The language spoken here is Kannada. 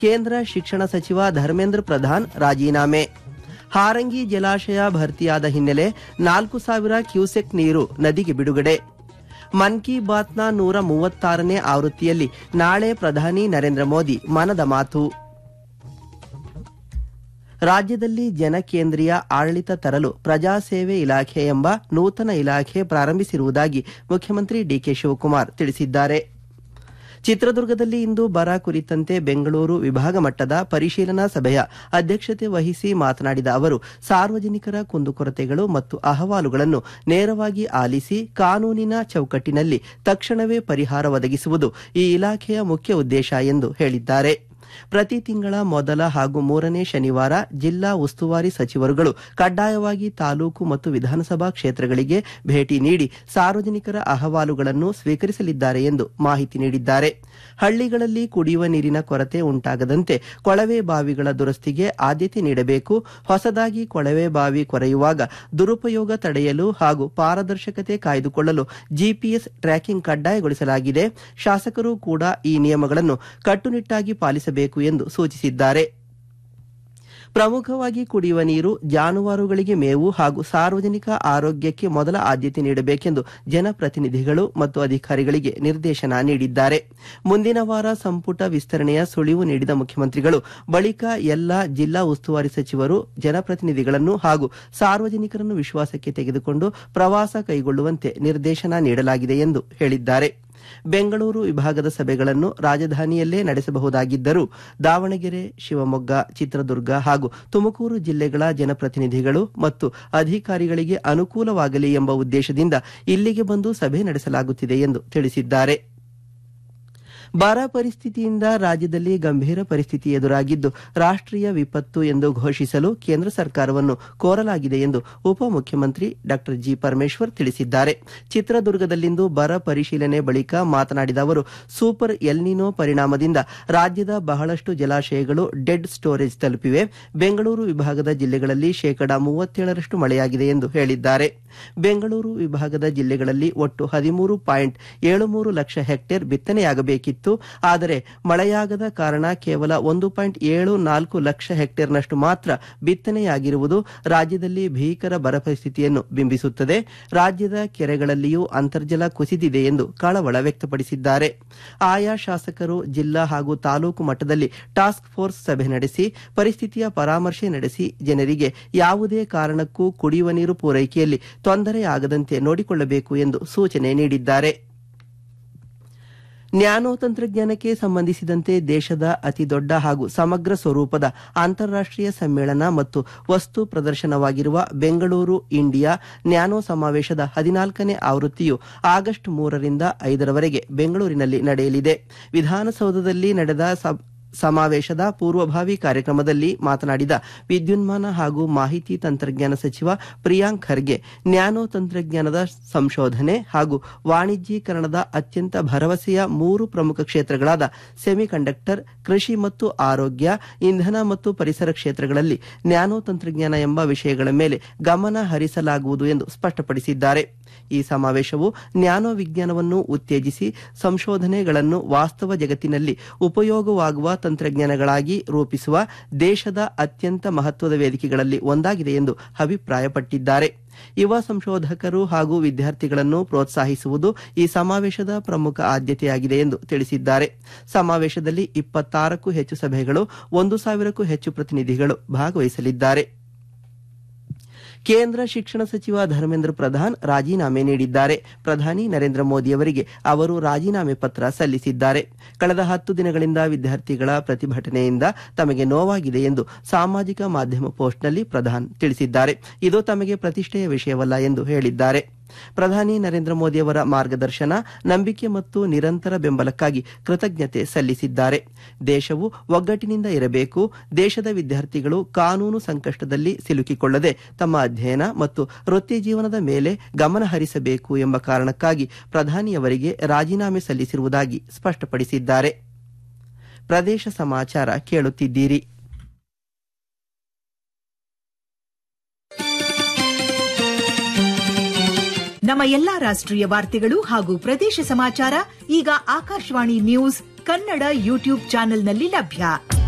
ಕೇಂದ್ರ ಶಿಕ್ಷಣ ಸಚಿವ ಧರ್ಮೇಂದ್ರ ಪ್ರಧಾನ್ ರಾಜೀನಾಮೆ. ಹಾರಂಗಿ ಜಲಾಶಯ ಭರ್ತಿಯಾದ ಹಿನ್ನೆಲೆ 4,000 ಕ್ಯೂಸೆಕ್ ನೀರು ನದಿಗೆ ಬಿಡುಗಡೆ. ಮನ್ ಕಿ ಬಾತ್ನ 136ನೇ ಆವೃತ್ತಿಯಲ್ಲಿ ನಾಳೆ ಪ್ರಧಾನಿ ನರೇಂದ್ರ ಮೋದಿ ಮನದ ಮಾತು. ರಾಜ್ಯದಲ್ಲಿ ಜನಕೇಂದ್ರೀಯ ಆಡಳಿತ ತರಲು ಪ್ರಜಾಸೇವೆ ಇಲಾಖೆ ಎಂಬ ನೂತನ ಇಲಾಖೆ ಪ್ರಾರಂಭಿಸಿರುವುದಾಗಿ ಮುಖ್ಯಮಂತ್ರಿ ಡಿಕೆ ಶಿವಕುಮಾರ್ ತಿಳಿಸಿದ್ದಾರೆ. ಚಿತ್ರದುರ್ಗದಲ್ಲಿ ಇಂದು ಬರ ಕುರಿತಂತೆ ಬೆಂಗಳೂರು ವಿಭಾಗ ಮಟ್ಟದ ಪರಿಶೀಲನಾ ಸಭೆಯ ಅಧ್ಯಕ್ಷತೆ ವಹಿಸಿ ಮಾತನಾಡಿದ ಅವರು, ಸಾರ್ವಜನಿಕರ ಕುಂದುಕೊರತೆಗಳು ಮತ್ತು ಅಹವಾಲುಗಳನ್ನು ನೇರವಾಗಿ ಆಲಿಸಿ ಕಾನೂನಿನ ಚೌಕಟ್ಟಿನಲ್ಲಿ ತಕ್ಷಣವೇ ಪರಿಹಾರ ಒದಗಿಸುವುದು ಈ ಇಲಾಖೆಯ ಮುಖ್ಯ ಉದ್ದೇಶ ಎಂದು ಹೇಳಿದ್ದಾರೆ. ಪ್ರತಿ ತಿಂಗಳ ಮೊದಲ ಹಾಗೂ 3ನೇ ಶನಿವಾರ ಜಿಲ್ಲಾ ಉಸ್ತುವಾರಿ ಸಚಿವರುಗಳು ಕಡ್ಡಾಯವಾಗಿ ತಾಲೂಕು ಮತ್ತು ವಿಧಾನಸಭಾ ಕ್ಷೇತ್ರಗಳಿಗೆ ಭೇಟಿ ನೀಡಿ ಸಾರ್ವಜನಿಕರ ಅಹವಾಲುಗಳನ್ನು ಸ್ವೀಕರಿಸಲಿದ್ದಾರೆ ಎಂದು ಮಾಹಿತಿ ನೀಡಿದ್ದಾರೆ. ಹಳ್ಳಿಗಳಲ್ಲಿ ಕುಡಿಯುವ ನೀರಿನ ಕೊರತೆ ಉಂಟಾಗದಂತೆ ಕೊಳವೆ ಬಾವಿಗಳ ದುರಸ್ತಿಗೆ ಆದ್ಯತೆ ನೀಡಬೇಕು. ಹೊಸದಾಗಿ ಕೊಳವೆ ಬಾವಿ ಕೊರೆಯುವಾಗ ದುರುಪಯೋಗ ತಡೆಯಲು ಹಾಗೂ ಪಾರದರ್ಶಕತೆ ಕಾಯ್ದುಕೊಳ್ಳಲು ಜಿಪಿಎಸ್ ಟ್ರ್ಯಾಕಿಂಗ್ ಕಡ್ಡಾಯಗೊಳಿಸಲಾಗಿದೆ. ಶಾಸಕರು ಕೂಡ ಈ ನಿಯಮಗಳನ್ನು ಕಟ್ಟುನಿಟ್ಟಾಗಿ ಪಾಲಿಸಬೇಕು ಎಂದು ಸೂಚಿಸಿದ್ದಾರೆ. ಪ್ರಮುಖವಾಗಿ ಕುಡಿಯುವ ನೀರು, ಜಾನುವಾರುಗಳಿಗೆ ಮೇವು ಹಾಗೂ ಸಾರ್ವಜನಿಕ ಆರೋಗ್ಯಕ್ಕೆ ಮೊದಲ ಆದ್ಯತೆ ನೀಡಬೇಕೆಂದು ಜನಪ್ರತಿನಿಧಿಗಳು ಮತ್ತು ಅಧಿಕಾರಿಗಳಿಗೆ ನಿರ್ದೇಶನ ನೀಡಿದ್ದಾರೆ. ಮುಂದಿನ ವಾರ ಸಂಪುಟ ವಿಸ್ತರಣೆಯ ಸುಳಿವು ನೀಡಿದ ಮುಖ್ಯಮಂತ್ರಿಗಳು ಬಳಿಕ ಎಲ್ಲಾ ಜಿಲ್ಲಾ ಉಸ್ತುವಾರಿ ಸಚಿವರು ಜನಪ್ರತಿನಿಧಿಗಳನ್ನು ಹಾಗೂ ಸಾರ್ವಜನಿಕರನ್ನು ವಿಶ್ವಾಸಕ್ಕೆ ತೆಗೆದುಕೊಂಡು ಪ್ರವಾಸ ಕೈಗೊಳ್ಳುವಂತೆ ನಿರ್ದೇಶನ ನೀಡಲಾಗಿದೆ ಎಂದು ಹೇಳಿದ್ದಾರೆ. ಬೆಂಗಳೂರು ವಿಭಾಗದ ಸಭೆಗಳನ್ನು ರಾಜಧಾನಿಯಲ್ಲೇ ನಡೆಸಬಹುದಾಗಿದ್ದರೂ ದಾವಣಗೆರೆ, ಶಿವಮೊಗ್ಗ, ಚಿತ್ರದುರ್ಗ ಹಾಗೂ ತುಮಕೂರು ಜಿಲ್ಲೆಗಳ ಜನಪ್ರತಿನಿಧಿಗಳು ಮತ್ತು ಅಧಿಕಾರಿಗಳಿಗೆ ಅನುಕೂಲವಾಗಲಿ ಎಂಬ ಉದ್ದೇಶದಿಂದ ಇಲ್ಲಿಗೆ ಬಂದು ಸಭೆ ನಡೆಸಲಾಗುತ್ತಿದೆ ಎಂದು ತಿಳಿಸಿದ್ದಾರೆ. ಬರ ಪರಿಸ್ಥಿತಿಯಿಂದ ರಾಜ್ಯದಲ್ಲಿ ಗಂಭೀರ ಪರಿಸ್ಥಿತಿ ಎದುರಾಗಿದ್ದು ರಾಷ್ಟ್ರೀಯ ವಿಪತ್ತು ಎಂದು ಘೋಷಿಸಲು ಕೇಂದ್ರ ಸರ್ಕಾರವನ್ನು ಕೋರಲಾಗಿದೆ ಎಂದು ಉಪಮುಖ್ಯಮಂತ್ರಿ ಡಾ ಜಿ ಪರಮೇಶ್ವರ್ ತಿಳಿಸಿದ್ದಾರೆ. ಚಿತ್ರದುರ್ಗದಲ್ಲಿಂದು ಬರ ಪರಿಶೀಲನೆ ಬಳಿಕ ಮಾತನಾಡಿದ ಅವರು, ಸೂಪರ್ ಎಲ್ನಿನೋ ಪರಿಣಾಮದಿಂದ ರಾಜ್ಯದ ಬಹಳಷ್ಟು ಜಲಾಶಯಗಳು ಡೆಡ್ ಸ್ಟೋರೇಜ್ ತಲುಪಿವೆ. ಬೆಂಗಳೂರು ವಿಭಾಗದ ಜಿಲ್ಲೆಗಳಲ್ಲಿ 37% ಮಳೆಯಾಗಿದೆ ಎಂದು ಹೇಳಿದ್ದಾರೆ. ಬೆಂಗಳೂರು ವಿಭಾಗದ ಜಿಲ್ಲೆಗಳಲ್ಲಿ ಒಟ್ಟು 13.73 ಲಕ್ಷ ಹೆಕ್ಟೇರ್ ಬಿತ್ತನೆಯಾಗಬೇಕಿತ್ತು. ಆದರೆ ಮಳೆಯಾಗದ ಕಾರಣ ಕೇವಲ 1.74 ಲಕ್ಷ ಹೆಕ್ಟೇರ್ನಷ್ಟು ಮಾತ್ರ ಬಿತ್ತನೆಯಾಗಿರುವುದು ರಾಜ್ಯದಲ್ಲಿ ಭೀಕರ ಬರ ಪರಿಸ್ಥಿತಿಯನ್ನು ಬಿಂಬಿಸುತ್ತದೆ. ರಾಜ್ಯದ ಕೆರೆಗಳಲ್ಲಿಯೂ ಅಂತರ್ಜಲ ಕುಸಿದಿದೆ ಎಂದು ಕಳವಳ ವ್ಯಕ್ತಪಡಿಸಿದ್ದಾರೆ. ಆಯಾ ಶಾಸಕರು ಜಿಲ್ಲಾ ಹಾಗೂ ತಾಲೂಕು ಮಟ್ಟದಲ್ಲಿ ಟಾಸ್ಕ್ ಫೋರ್ಸ್ ಸಭೆ ನಡೆಸಿ ಪರಿಸ್ಥಿತಿಯ ಪರಾಮರ್ಶೆ ನಡೆಸಿ ಜನರಿಗೆ ಯಾವುದೇ ಕಾರಣಕ್ಕೂ ಕುಡಿಯುವ ನೀರು ಪೂರೈಕೆಯಲ್ಲಿ ತೊಂದರೆಯಾಗದಂತೆ ನೋಡಿಕೊಳ್ಳಬೇಕು ಎಂದು ಸೂಚನೆ ನೀಡಿದ್ದಾರೆ. ನ್ಯಾನೋ ತಂತ್ರಜ್ಞಾನಕ್ಕೆ ಸಂಬಂಧಿಸಿದಂತೆ ದೇಶದ ಅತಿದೊಡ್ಡ ಹಾಗೂ ಸಮಗ್ರ ಸ್ವರೂಪದ ಅಂತಾರಾಷ್ಟೀಯ ಸಮ್ಮೇಳನ ಮತ್ತು ವಸ್ತು ಪ್ರದರ್ಶನವಾಗಿರುವ ಬೆಂಗಳೂರು ಇಂಡಿಯಾ ನ್ಯಾನೋ ಸಮಾವೇಶದ 14ನೇ ಆವೃತ್ತಿಯು ಆಗಸ್ಟ್ 3ರಿಂದ 5ರವರೆಗೆ ಬೆಂಗಳೂರಿನಲ್ಲಿ ನಡೆಯಲಿದೆ. ವಿಧಾನಸೌಧದಲ್ಲಿ ನಡೆದ ಸಮಾವೇಶದ ಪೂರ್ವಭಾವಿ ಕಾರ್ಯಕ್ರಮದಲ್ಲಿ ಮಾತನಾಡಿದ ವಿದ್ಯುನ್ಮಾನ ಹಾಗೂ ಮಾಹಿತಿ ತಂತ್ರಜ್ಞಾನ ಸಚಿವ ಪ್ರಿಯಾಂಕ್ ಖರ್ಗೆ, ನ್ಯಾನೋ ತಂತ್ರಜ್ಞಾನದ ಸಂಶೋಧನೆ ಹಾಗೂ ವಾಣಿಜ್ಯೀಕರಣದ ಅತ್ಯಂತ ಭರವಸೆಯ 3 ಪ್ರಮುಖ ಕ್ಷೇತ್ರಗಳಾದ ಸೆಮಿಕಂಡಕ್ಟರ್, ಕೃಷಿ ಮತ್ತು ಆರೋಗ್ಯ, ಇಂಧನ ಮತ್ತು ಪರಿಸರ ಕ್ಷೇತ್ರಗಳಲ್ಲಿ ನ್ಯಾನೋ ತಂತ್ರಜ್ಞಾನ ಎಂಬ ವಿಷಯಗಳ ಮೇಲೆ ಗಮನ ಹರಿಸಲಾಗುವುದು ಎಂದು ಸ್ಪಷ್ಟಪಡಿಸಿದ್ದಾರೆ. ಈ ಸಮಾವೇಶವು ನ್ಯಾನೋ ವಿಜ್ಞಾನವನ್ನು ಉತ್ತೇಜಿಸಿ ಸಂಶೋಧನೆಗಳನ್ನು ವಾಸ್ತವ ಜಗತ್ತಿನಲ್ಲಿ ಉಪಯೋಗವಾಗುವ ತಂತ್ರಜ್ಞಾನಗಳಾಗಿ ರೂಪಿಸುವ ದೇಶದ ಅತ್ಯಂತ ಮಹತ್ವದ ವೇದಿಕೆಗಳಲ್ಲಿ ಒಂದಾಗಿದೆ ಎಂದು ಅಭಿಪ್ರಾಯಪಟ್ಟಿದ್ದಾರೆ. ಯುವ ಸಂಶೋಧಕರು ಹಾಗೂ ವಿದ್ಯಾರ್ಥಿಗಳನ್ನು ಪ್ರೋತ್ಸಾಹಿಸುವುದು ಈ ಸಮಾವೇಶದ ಪ್ರಮುಖ ಆದ್ಯತೆಯಾಗಿದೆ ಎಂದು ತಿಳಿಸಿದ್ದಾರೆ. ಸಮಾವೇಶದಲ್ಲಿ 26ಕ್ಕೂ ಹೆಚ್ಚು ಸಭೆಗಳು, 1,000ಕ್ಕೂ ಹೆಚ್ಚು ಪ್ರತಿನಿಧಿಗಳು ಭಾಗವಹಿಸಲಿದ್ದಾರೆ. ಕೇಂದ್ರ ಶಿಕ್ಷಣ ಸಚಿವ ಧರ್ಮೇಂದ್ರ ಪ್ರಧಾನ್ ರಾಜೀನಾಮೆ ನೀಡಿದ್ದಾರೆ. ಪ್ರಧಾನಿ ನರೇಂದ್ರ ಮೋದಿಯವರಿಗೆ ಅವರು ರಾಜೀನಾಮೆ ಪತ್ರ ಸಲ್ಲಿಸಿದ್ದಾರೆ. ಕಳೆದ 10 ದಿನಗಳಿಂದ ವಿದ್ಯಾರ್ಥಿಗಳ ಪ್ರತಿಭಟನೆಯಿಂದ ತಮಗೆ ನೋವಾಗಿದೆ ಎಂದು ಸಾಮಾಜಿಕ ಮಾಧ್ಯಮ ಪೋಸ್ಟ್ನಲ್ಲಿ ಪ್ರಧಾನ್ ತಿಳಿಸಿದ್ದಾರೆ. ಇದು ತಮಗೆ ಪ್ರತಿಷ್ಠೆಯ ವಿಷಯವಲ್ಲ ಎಂದು ಹೇಳಿದ್ದಾರೆ. ಪ್ರಧಾನಿ ನರೇಂದ್ರ ಮೋದಿಯವರ ಮಾರ್ಗದರ್ಶನ, ನಂಬಿಕೆ ಮತ್ತು ನಿರಂತರ ಬೆಂಬಲಕ್ಕಾಗಿ ಕೃತಜ್ಞತೆ ಸಲ್ಲಿಸಿದ್ದಾರೆ. ದೇಶವು ಒಗ್ಗಟ್ಟಿನಿಂದ ಇರಬೇಕು. ದೇಶದ ವಿದ್ಯಾರ್ಥಿಗಳು ಕಾನೂನು ಸಂಕಷ್ಟದಲ್ಲಿ ಸಿಲುಕಿಕೊಳ್ಳದೆ ತಮ್ಮ ಅಧ್ಯಯನ ಮತ್ತು ವೃತ್ತಿ ಜೀವನದ ಮೇಲೆ ಗಮನ ಹರಿಸಬೇಕು ಎಂಬ ಕಾರಣಕ್ಕಾಗಿ ಪ್ರಧಾನಿಯವರಿಗೆ ರಾಜೀನಾಮೆ ಸಲ್ಲಿಸಿರುವುದಾಗಿ ಸ್ಪಷ್ಟಪಡಿಸಿದ್ದಾರೆ. ಪ್ರದೇಶ ಸಮಾಚಾರ ಕೇಳುತ್ತಿದ್ದೀರಿ. ನಮ್ಮ ಎಲ್ಲಾ ರಾಷ್ಟ್ರೀಯ ವಾರ್ತೆಗಳು ಹಾಗೂ ಪ್ರದೇಶ ಸಮಾಚಾರ ಈಗ ಆಕಾಶವಾಣಿ ನ್ಯೂಸ್ ಕನ್ನಡ ಯೂಟ್ಯೂಬ್ ಚಾನೆಲ್ನಲ್ಲಿ ಲಭ್ಯ.